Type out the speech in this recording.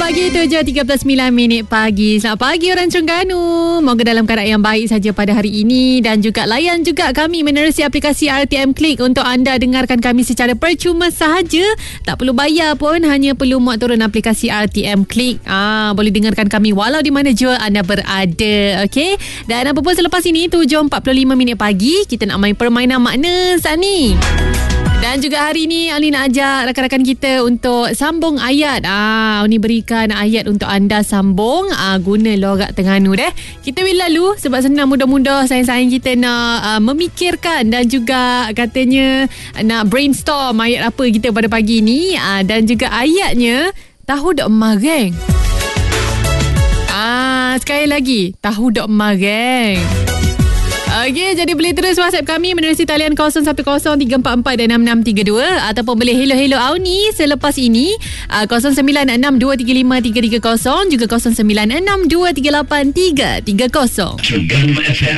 pagi, 7.39 pagi. Selamat pagi orang Terengganu. Moga dalam keadaan yang baik saja pada hari ini. Dan juga layan juga kami menerusi aplikasi RTM Click untuk anda dengarkan kami secara percuma sahaja. Tak perlu bayar pun, hanya perlu muat turun aplikasi RTM Click. Boleh dengarkan kami walau di mana jua anda berada. Okey. Dan apa pun selepas ini 7.45 pagi, kita nak main permainan makna saat ni. Dan juga hari ini Ali nak ajak rakan-rakan kita untuk sambung ayat. Ni berikan ayat untuk anda sambung guna logat Terengganu deh. Kita bila lalu sebab senang, mudah-mudah sayang-sayang kita nak memikirkan dan juga katanya nak brainstorm ayat apa kita pada pagi ni. Dan juga ayatnya tahu dok mareng. Sekali lagi, tahu dok mareng. Okey, jadi boleh terus WhatsApp kami menerusi talian 0103446632 ataupun boleh hello Auni selepas ini 0962353330 juga 0962383330.